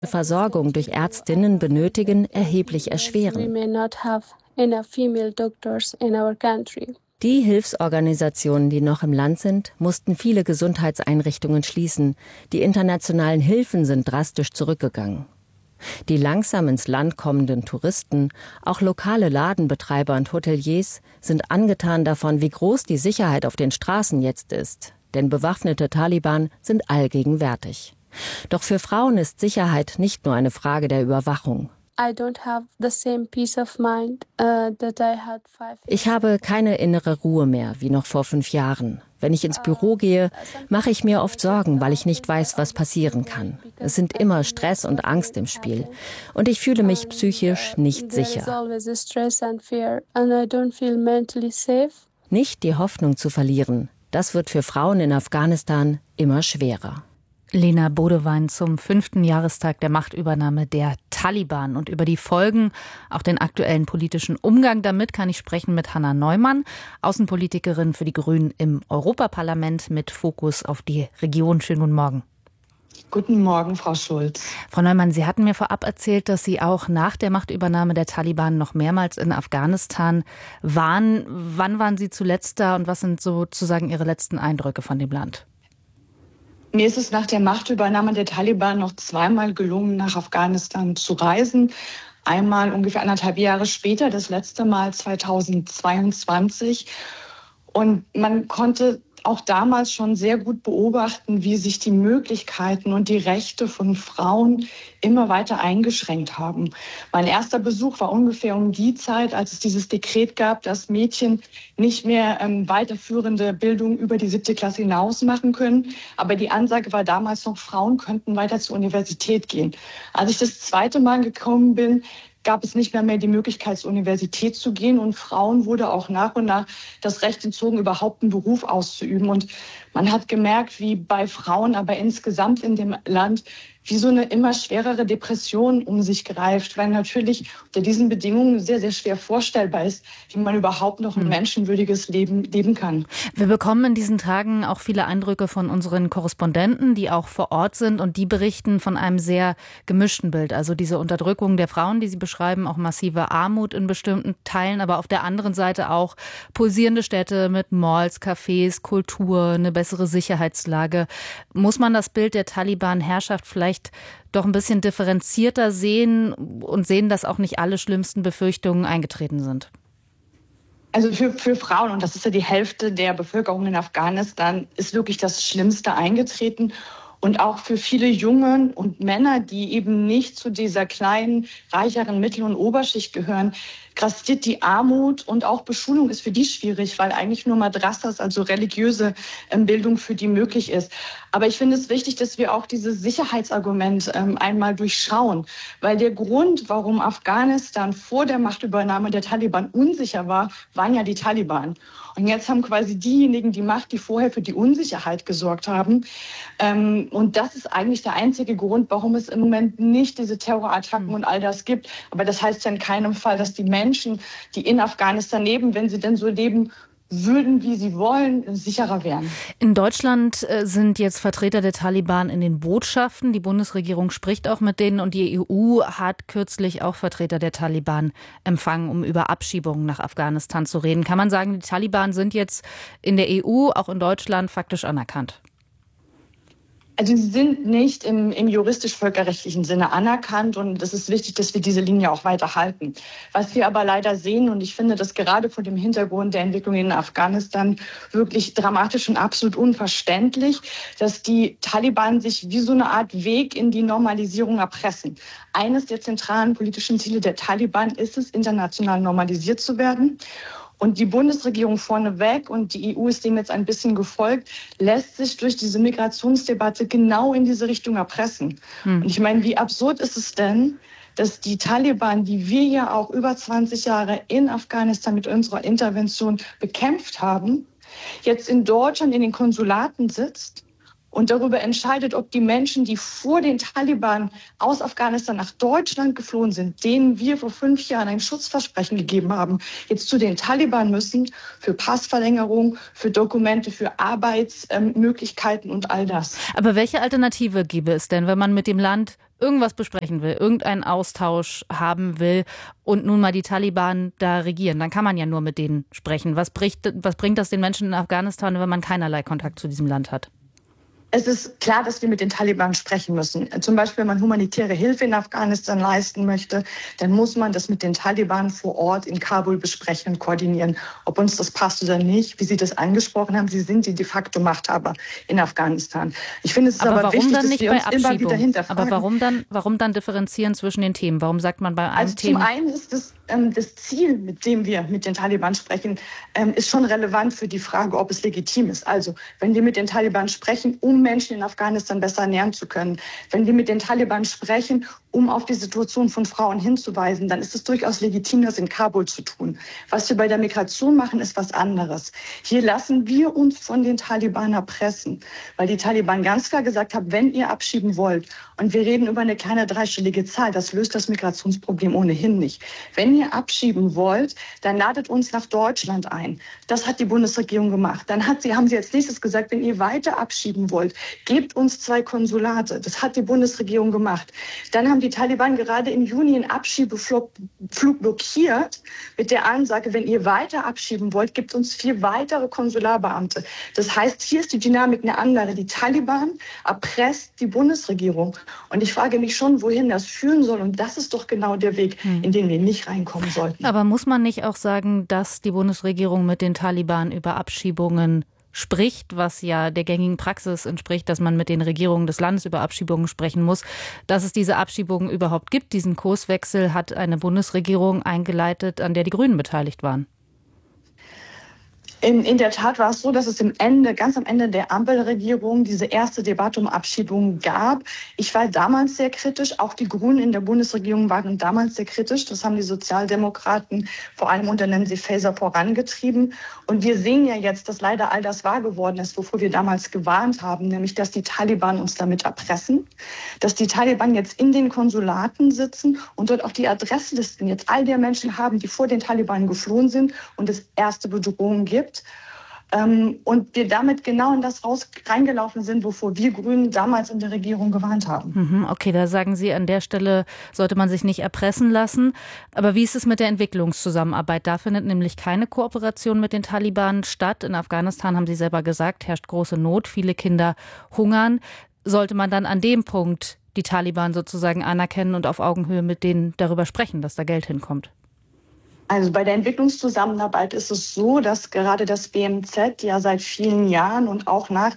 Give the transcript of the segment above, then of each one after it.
Versorgung durch Ärztinnen benötigen, erheblich erschweren. Die Hilfsorganisationen, die noch im Land sind, mussten viele Gesundheitseinrichtungen schließen. Die internationalen Hilfen sind drastisch zurückgegangen. Die langsam ins Land kommenden Touristen, auch lokale Ladenbetreiber und Hoteliers, sind angetan davon, wie groß die Sicherheit auf den Straßen jetzt ist. Denn bewaffnete Taliban sind allgegenwärtig. Doch für Frauen ist Sicherheit nicht nur eine Frage der Überwachung. Ich habe keine innere Ruhe mehr, wie noch vor 5 Jahren. Wenn ich ins Büro gehe, mache ich mir oft Sorgen, weil ich nicht weiß, was passieren kann. Es sind immer Stress und Angst im Spiel. Und ich fühle mich psychisch nicht sicher. Nicht die Hoffnung zu verlieren, das wird für Frauen in Afghanistan immer schwerer. Lena Bodewein zum 5. Jahrestag der Machtübernahme der Taliban. Und über die Folgen, auch den aktuellen politischen Umgang damit, kann ich sprechen mit Hanna Neumann, Außenpolitikerin für die Grünen im Europaparlament mit Fokus auf die Region. Schönen guten Morgen. Guten Morgen, Frau Schulz. Frau Neumann, Sie hatten mir vorab erzählt, dass Sie auch nach der Machtübernahme der Taliban noch mehrmals in Afghanistan waren. Wann waren Sie zuletzt da und was sind sozusagen Ihre letzten Eindrücke von dem Land? Mir ist es nach der Machtübernahme der Taliban noch zweimal gelungen, nach Afghanistan zu reisen. Einmal ungefähr 1,5 Jahre später, das letzte Mal 2022. Und man konnte auch damals schon sehr gut beobachten, wie sich die Möglichkeiten und die Rechte von Frauen immer weiter eingeschränkt haben. Mein erster Besuch war ungefähr um die Zeit, als es dieses Dekret gab, dass Mädchen nicht mehr weiterführende Bildung über die 7. Klasse hinaus machen können. Aber die Ansage war damals noch, Frauen könnten weiter zur Universität gehen. Als ich das zweite Mal gekommen bin, gab es nicht mehr die Möglichkeit, zur Universität zu gehen. Und Frauen wurde auch nach und nach das Recht entzogen, überhaupt einen Beruf auszuüben. Und man hat gemerkt, wie bei Frauen, aber insgesamt in dem Land, wie so eine immer schwerere Depression um sich greift, weil natürlich unter diesen Bedingungen sehr, sehr schwer vorstellbar ist, wie man überhaupt noch ein menschenwürdiges Leben leben kann. Wir bekommen in diesen Tagen auch viele Eindrücke von unseren Korrespondenten, die auch vor Ort sind und die berichten von einem sehr gemischten Bild. Also diese Unterdrückung der Frauen, die sie beschreiben, auch massive Armut in bestimmten Teilen, aber auf der anderen Seite auch pulsierende Städte mit Malls, Cafés, Kultur, eine bessere Sicherheitslage. Muss man das Bild der Taliban-Herrschaft vielleicht doch ein bisschen differenzierter sehen und sehen, dass auch nicht alle schlimmsten Befürchtungen eingetreten sind? Also für Frauen, und das ist ja die Hälfte der Bevölkerung in Afghanistan, ist wirklich das Schlimmste eingetreten. Und auch für viele Jungen und Männer, die eben nicht zu dieser kleinen, reicheren Mittel- und Oberschicht gehören, grassiert die Armut und auch Beschulung ist für die schwierig, weil eigentlich nur Madrasas, also religiöse Bildung für die möglich ist. Aber ich finde es wichtig, dass wir auch dieses Sicherheitsargument einmal durchschauen, weil der Grund, warum Afghanistan vor der Machtübernahme der Taliban unsicher war, waren ja die Taliban. Und jetzt haben quasi diejenigen die Macht, die vorher für die Unsicherheit gesorgt haben. Und das ist eigentlich der einzige Grund, warum es im Moment nicht diese Terrorattacken und all das gibt. Aber das heißt ja in keinem Fall, dass die Menschen, die in Afghanistan leben, wenn sie denn so leben würden, wie sie wollen, sicherer wären. In Deutschland sind jetzt Vertreter der Taliban in den Botschaften. Die Bundesregierung spricht auch mit denen und die EU hat kürzlich auch Vertreter der Taliban empfangen, um über Abschiebungen nach Afghanistan zu reden. Kann man sagen, die Taliban sind jetzt in der EU, auch in Deutschland, faktisch anerkannt? Also sie sind nicht im juristisch-völkerrechtlichen Sinne anerkannt und es ist wichtig, dass wir diese Linie auch weiter halten. Was wir aber leider sehen, und ich finde das gerade vor dem Hintergrund der Entwicklung in Afghanistan wirklich dramatisch und absolut unverständlich, dass die Taliban sich wie so eine Art Weg in die Normalisierung erpressen. Eines der zentralen politischen Ziele der Taliban ist es, international normalisiert zu werden. Und die Bundesregierung vorneweg, und die EU ist dem jetzt ein bisschen gefolgt, lässt sich durch diese Migrationsdebatte genau in diese Richtung erpressen. Und ich meine, wie absurd ist es denn, dass die Taliban, die wir ja auch über 20 Jahre in Afghanistan mit unserer Intervention bekämpft haben, jetzt in Deutschland in den Konsulaten sitzt und darüber entscheidet, ob die Menschen, die vor den Taliban aus Afghanistan nach Deutschland geflohen sind, denen wir vor 5 Jahren ein Schutzversprechen gegeben haben, jetzt zu den Taliban müssen für Passverlängerung, für Dokumente, für Arbeitsmöglichkeiten und all das. Aber welche Alternative gäbe es denn, wenn man mit dem Land irgendwas besprechen will, irgendeinen Austausch haben will und nun mal die Taliban da regieren? Dann kann man ja nur mit denen sprechen. Was bringt das den Menschen in Afghanistan, wenn man keinerlei Kontakt zu diesem Land hat? Es ist klar, dass wir mit den Taliban sprechen müssen. Zum Beispiel, wenn man humanitäre Hilfe in Afghanistan leisten möchte, dann muss man das mit den Taliban vor Ort in Kabul besprechen und koordinieren. Ob uns das passt oder nicht, wie Sie das angesprochen haben, Sie sind die de facto Machthaber in Afghanistan. Ich finde, es ist aber wichtig, dass wir uns immer wieder hinterfragen. Aber warum dann differenzieren zwischen den Themen? Warum sagt man bei einem Thema? Zum einen ist das Ziel, mit dem wir mit den Taliban sprechen, ist schon relevant für die Frage, ob es legitim ist. Also, wenn wir mit den Taliban sprechen, um Menschen in Afghanistan besser ernähren zu können, wenn wir mit den Taliban sprechen, um auf die Situation von Frauen hinzuweisen, dann ist es durchaus legitim, das in Kabul zu tun. Was wir bei der Migration machen, ist was anderes. Hier lassen wir uns von den Taliban erpressen, weil die Taliban ganz klar gesagt haben, wenn ihr abschieben wollt, und wir reden über eine kleine dreistellige Zahl, das löst das Migrationsproblem ohnehin nicht. Wenn ihr abschieben wollt, dann ladet uns nach Deutschland ein. Das hat die Bundesregierung gemacht. Dann haben sie als nächstes gesagt, wenn ihr weiter abschieben wollt, gebt uns 2 Konsulate. Das hat die Bundesregierung gemacht. Dann haben die Taliban gerade im Juni einen Abschiebeflug blockiert mit der Ansage, wenn ihr weiter abschieben wollt, gebt uns 4 weitere Konsularbeamte. Das heißt, hier ist die Dynamik eine andere. Die Taliban erpresst die Bundesregierung. Und ich frage mich schon, wohin das führen soll. Und das ist doch genau der Weg, in den wir nicht reinkommen sollten. Aber muss man nicht auch sagen, dass die Bundesregierung mit den Taliban über Abschiebungen spricht, was ja der gängigen Praxis entspricht, dass man mit den Regierungen des Landes über Abschiebungen sprechen muss, dass es diese Abschiebungen überhaupt gibt? Diesen Kurswechsel hat eine Bundesregierung eingeleitet, an der die Grünen beteiligt waren. In der Tat war es so, dass es ganz am Ende der Ampelregierung diese erste Debatte um Abschiebungen gab. Ich war damals sehr kritisch. Auch die Grünen in der Bundesregierung waren damals sehr kritisch. Das haben die Sozialdemokraten vor allem unter Nancy Faeser vorangetrieben. Und wir sehen ja jetzt, dass leider all das wahr geworden ist, wovor wir damals gewarnt haben, nämlich dass die Taliban uns damit erpressen, dass die Taliban jetzt in den Konsulaten sitzen und dort auch die Adresslisten jetzt all der Menschen haben, die vor den Taliban geflohen sind und es erste Bedrohungen gibt. Und wir damit genau in das reingelaufen sind, wovor wir Grünen damals in der Regierung gewarnt haben. Okay, da sagen Sie, an der Stelle sollte man sich nicht erpressen lassen. Aber wie ist es mit der Entwicklungszusammenarbeit? Da findet nämlich keine Kooperation mit den Taliban statt. In Afghanistan, haben Sie selber gesagt, herrscht große Not, viele Kinder hungern. Sollte man dann an dem Punkt die Taliban sozusagen anerkennen und auf Augenhöhe mit denen darüber sprechen, dass da Geld hinkommt? Also bei der Entwicklungszusammenarbeit ist es so, dass gerade das BMZ ja seit vielen Jahren und auch nach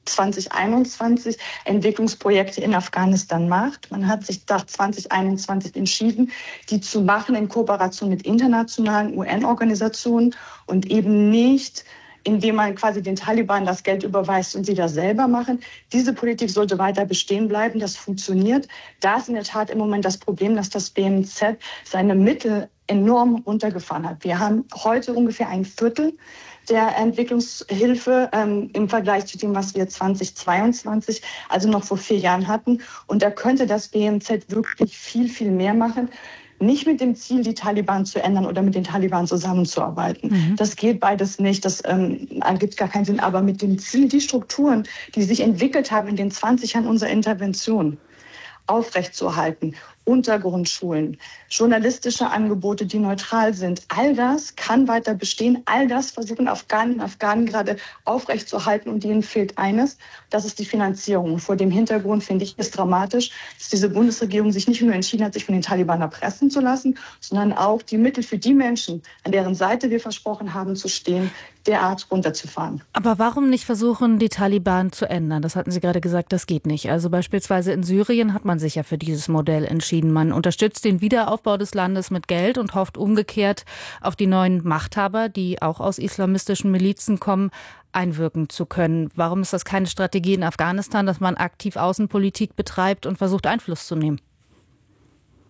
2021 Entwicklungsprojekte in Afghanistan macht. Man hat sich nach 2021 entschieden, die zu machen in Kooperation mit internationalen UN-Organisationen und eben nicht, indem man quasi den Taliban das Geld überweist und sie das selber machen. Diese Politik sollte weiter bestehen bleiben. Das funktioniert. Da ist in der Tat im Moment das Problem, dass das BMZ seine Mittel enorm runtergefahren hat. Wir haben heute ungefähr 1/4 der Entwicklungshilfe im Vergleich zu dem, was wir 2022, also noch vor 4 Jahren hatten. Und da könnte das BMZ wirklich viel, viel mehr machen. Nicht mit dem Ziel, die Taliban zu ändern oder mit den Taliban zusammenzuarbeiten. Das geht beides nicht, das ergibt gar keinen Sinn. Aber mit dem Ziel, die Strukturen, die sich entwickelt haben in den 20 Jahren unserer Intervention, aufrechtzuerhalten, Untergrundschulen, journalistische Angebote, die neutral sind. All das kann weiter bestehen. All das versuchen Afghanen gerade aufrechtzuerhalten und denen fehlt eines, das ist die Finanzierung. Vor dem Hintergrund finde ich es dramatisch, dass diese Bundesregierung sich nicht nur entschieden hat, sich von den Taliban erpressen zu lassen, sondern auch die Mittel für die Menschen, an deren Seite wir versprochen haben zu stehen, derart runterzufahren. Aber warum nicht versuchen, die Taliban zu ändern? Das hatten Sie gerade gesagt, das geht nicht. Also beispielsweise in Syrien hat man sich ja für dieses Modell entschieden. Man unterstützt den Wiederaufbau des Landes mit Geld und hofft umgekehrt auf die neuen Machthaber, die auch aus islamistischen Milizen kommen, einwirken zu können. Warum ist das keine Strategie in Afghanistan, dass man aktiv Außenpolitik betreibt und versucht, Einfluss zu nehmen?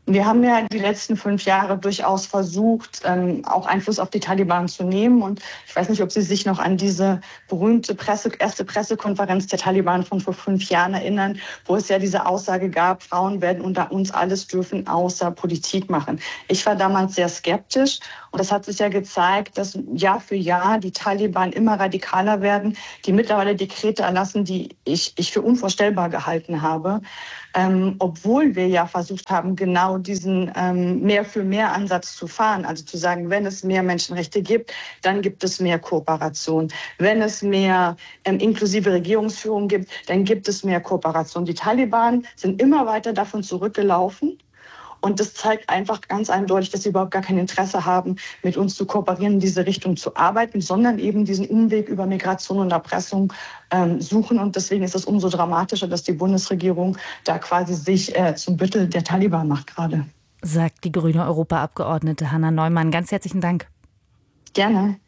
Wir haben ja die letzten 5 Jahre durchaus versucht, auch Einfluss auf die Taliban zu nehmen. Und ich weiß nicht, ob Sie sich noch an diese berühmte erste Pressekonferenz der Taliban von vor 5 Jahren erinnern, wo es ja diese Aussage gab, Frauen werden unter uns alles dürfen, außer Politik machen. Ich war damals sehr skeptisch und das hat sich ja gezeigt, dass Jahr für Jahr die Taliban immer radikaler werden, die mittlerweile Dekrete erlassen, die ich für unvorstellbar gehalten habe. Obwohl wir ja versucht haben, genau diesen Mehr-für-Mehr-Ansatz zu fahren. Also zu sagen, wenn es mehr Menschenrechte gibt, dann gibt es mehr Kooperation. Wenn es mehr inklusive Regierungsführung gibt, dann gibt es mehr Kooperation. Die Taliban sind immer weiter davon zurückgelaufen. Und das zeigt einfach ganz eindeutig, dass sie überhaupt gar kein Interesse haben, mit uns zu kooperieren, in diese Richtung zu arbeiten, sondern eben diesen Umweg über Migration und Erpressung suchen. Und deswegen ist es umso dramatischer, dass die Bundesregierung da quasi sich zum Büttel der Taliban macht gerade. Sagt die grüne Europaabgeordnete Hanna Neumann. Ganz herzlichen Dank. Gerne.